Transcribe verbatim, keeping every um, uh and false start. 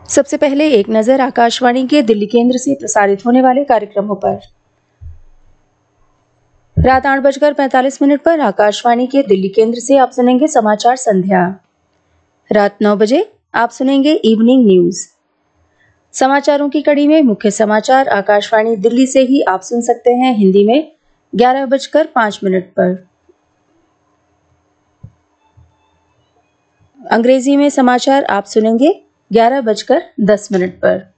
सबसे पहले एक नजर आकाशवाणी के दिल्ली केंद्र से प्रसारित होने वाले कार्यक्रमों पर। रात आठ बजकर पैंतालीस मिनट पर आकाशवाणी के दिल्ली केंद्र से आप सुनेंगे समाचार संध्या। रात नौ बजे आप सुनेंगे इवनिंग न्यूज। समाचारों की कड़ी में मुख्य समाचार आकाशवाणी दिल्ली से ही आप सुन सकते हैं हिंदी में ग्यारह बजकर पांच मिनट पर। अंग्रेजी में समाचार आप सुनेंगे ग्यारह बजकर दस मिनट पर।